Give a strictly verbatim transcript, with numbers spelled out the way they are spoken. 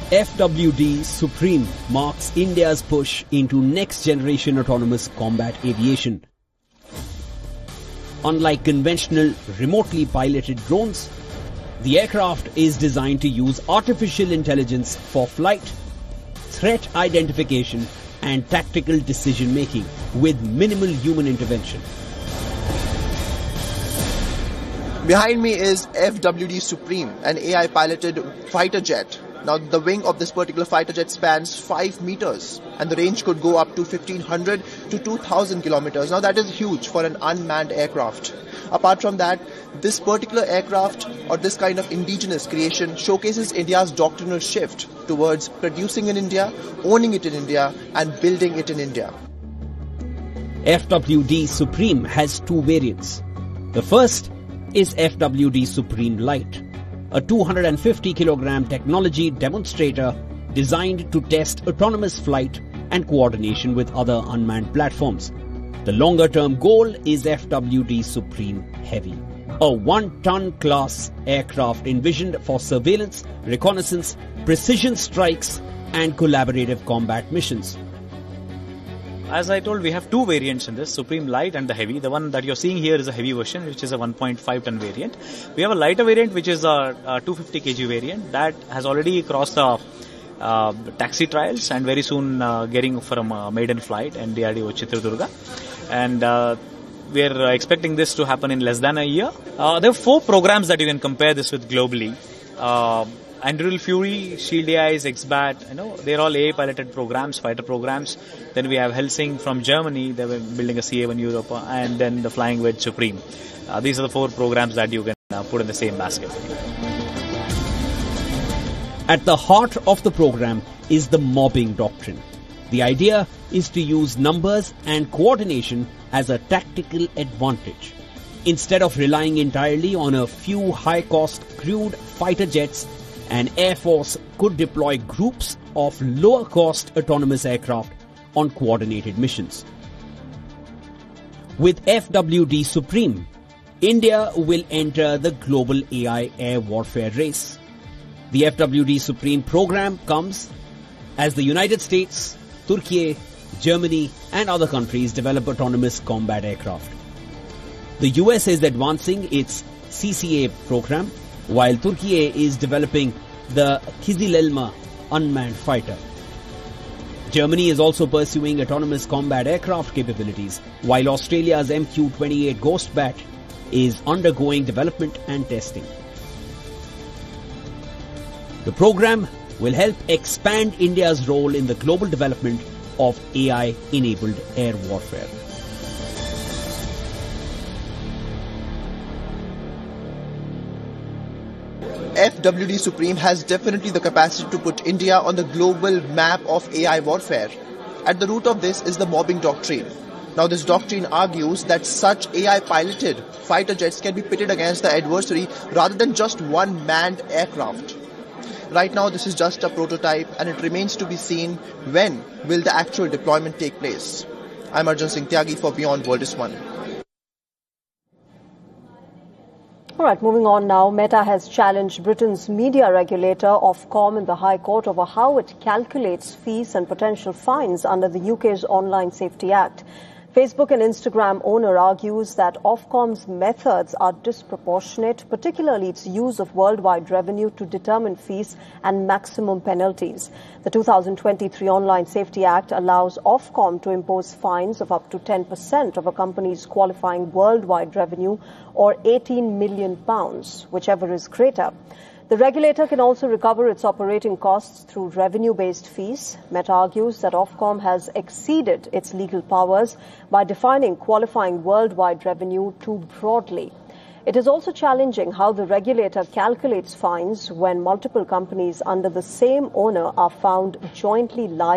F W D Supreme marks India's push into next-generation autonomous combat aviation. Unlike conventional remotely piloted drones, the aircraft is designed to use artificial intelligence for flight, threat identification and tactical decision-making with minimal human intervention. Behind me is F W D Supreme, an A I-piloted fighter jet. Now, the wing of this particular fighter jet spans five meters and the range could go up to fifteen hundred to two thousand kilometers. Now, that is huge for an unmanned aircraft. Apart from that, this particular aircraft or this kind of indigenous creation showcases India's doctrinal shift towards producing in India, owning it in India and building it in India. F W D Supreme has two variants. The first is F W D Supreme Lite, a two hundred fifty kilogram technology demonstrator designed to test autonomous flight and coordination with other unmanned platforms. The longer-term goal is F W D Supreme Heavy, a one-ton class aircraft envisioned for surveillance, reconnaissance, precision strikes and collaborative combat missions. As I told, we have two variants in this, Supreme Light and the Heavy. The one that you're seeing here is a heavy version, which is a one point five ton variant. We have a lighter variant, which is a, a two hundred fifty kilogram variant that has already crossed the uh, taxi trials and very soon uh, getting from a maiden flight in D R D O Chitradurga. And uh, we are expecting this to happen in less than a year. Uh, there are four programs that you can compare this with globally. Uh, Anduril Fury, Shield A I's, X BAT, you know, they're all A I-piloted programs, fighter programs. Then we have Helsing from Germany, they were building a C A one Europe, and then the Flying Wedge Supreme. Uh, these are the four programs that you can uh, put in the same basket. At the heart of the program is the mobbing doctrine. The idea is to use numbers and coordination as a tactical advantage. Instead of relying entirely on a few high-cost crewed fighter jets, an Air Force could deploy groups of lower-cost autonomous aircraft on coordinated missions. With F W D Supreme, India will enter the global A I air warfare race. The F W D Supreme program comes as the United States, Turkey, Germany and other countries develop autonomous combat aircraft. The U S is advancing its C C A program, while Turkey is developing the Kizilelma unmanned fighter. Germany is also pursuing autonomous combat aircraft capabilities, while Australia's M Q twenty-eight Ghost Bat is undergoing development and testing. The program will help expand India's role in the global development of A I-enabled air warfare. F W D Supreme has definitely the capacity to put India on the global map of A I warfare. At the root of this is the mobbing doctrine. Now, this doctrine argues that such A I-piloted fighter jets can be pitted against the adversary rather than just one manned aircraft. Right now, this is just a prototype and it remains to be seen when will the actual deployment take place. I'm Arjun Singh Tyagi for Beyond World is One. All right, moving on now. Meta has challenged Britain's media regulator Ofcom in the High Court over how it calculates fees and potential fines under the U K's Online Safety Act. Facebook and Instagram owner argues that Ofcom's methods are disproportionate, particularly its use of worldwide revenue to determine fees and maximum penalties. The two thousand twenty-three Online Safety Act allows Ofcom to impose fines of up to ten percent of a company's qualifying worldwide revenue or eighteen million pounds, whichever is greater. The regulator can also recover its operating costs through revenue-based fees. Meta argues that Ofcom has exceeded its legal powers by defining qualifying worldwide revenue too broadly. It is also challenging how the regulator calculates fines when multiple companies under the same owner are found jointly liable